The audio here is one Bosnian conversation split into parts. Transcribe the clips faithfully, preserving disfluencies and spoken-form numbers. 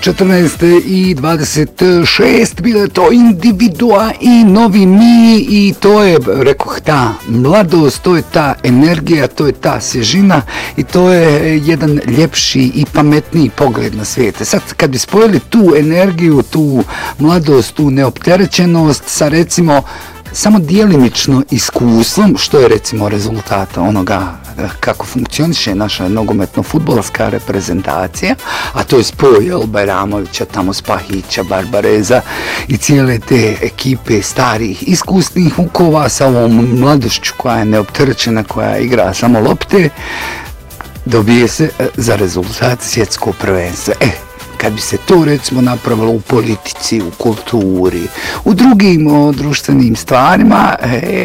četrnaest i dvadeset šest, bilo je to Individua i Novi mi i to je, rekoh, ta mladost, to je ta energija, to je ta svježina i to je jedan ljepši i pametniji pogled na svijete. Sad kad bi spojili tu energiju, tu mladost, tu neopterećenost sa recimo samo dijelimično iskustvom, što je recimo rezultata onoga kako funkcioniše naša nogometno-fudbalska reprezentacija, a to je spoj Bajramovića, tamo Spahića, Barbareza i cijele te ekipe starih iskusnih vukova sa ovom mladošću koja je neopterećena, koja igra samo lopte, dobije se za rezultat svjetsko prvenstvo. E, kad bi se to recimo napravilo u politici, u kulturi, u drugim o, društvenim stvarima,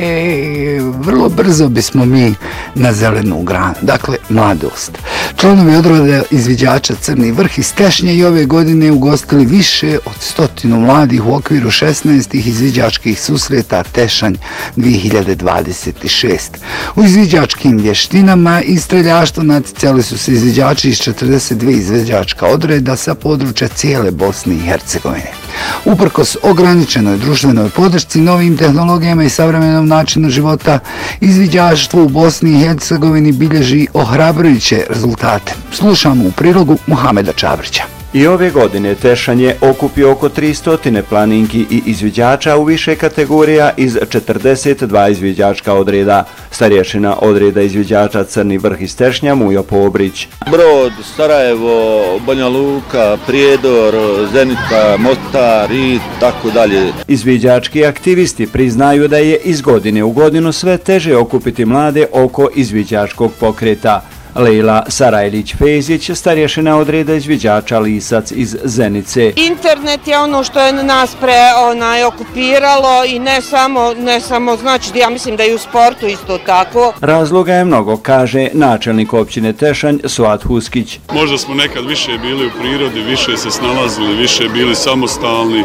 e, vrlo brzo bismo mi na zelenu granu. Dakle, mladost. Članovi odreda izviđača Crni vrh iz Tešnje i ove godine ugostili više od stotinu mladih u okviru šesnaestih izviđačkih susreta Tešanj dvije hiljade dvadeset šest. U izviđačkim vještinama i streljaštvu natjecali su se izviđači iz četrdeset dvije izviđačka odreda sa područja cijele Bosne i Hercegovine. Uprkos ograničenoj društvenoj podršci, novim tehnologijama i savremenom načinu života, izviđaštvo u Bosni i Hercegovini bilježi ohrabrujuće rezultate. Slušamo u prilogu Muhameda Čabrića. I ove godine Tešanj je okupio oko tristo planinki i izviđača u više kategorija iz četrdeset dva izviđačka odreda. Starješina odreda izviđača Crni vrh iz Tešnja Mujo Pobrić. Brod, Sarajevo, Banja Luka, Prijedor, Zenica, Mostar i tako dalje. Izviđački aktivisti priznaju da je iz godine u godinu sve teže okupiti mlade oko izviđačkog pokreta. Lejla Sarajlić-Fezić, starješina odreda izviđača Lisac iz Zenice. Internet je ono što je nas pre onaj, okupiralo i ne samo, ne samo, znači ja mislim da i u sportu isto tako. Razloga je mnogo, kaže načelnik općine Tešanj Suat Huskić. Možda smo nekad više bili u prirodi, više se snalazili, više bili samostalni,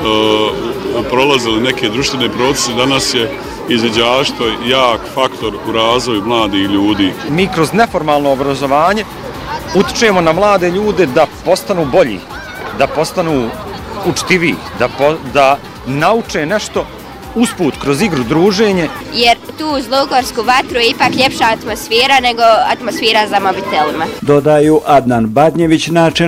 uh, prolazili neke društvene procese, danas je izviđaštvo jak faktor u razvoju mladih ljudi. Mi kroz neformalno obrazovanje utičemo na mlade ljude da postanu bolji, da postanu učtiviji, da, po, da nauče nešto usput kroz igru, druženje. Jer tu uz Lugorsku vatru je ipak ljepša atmosfera nego atmosfera za mobitelima. Dodaju Adnan Badnjević, načelnik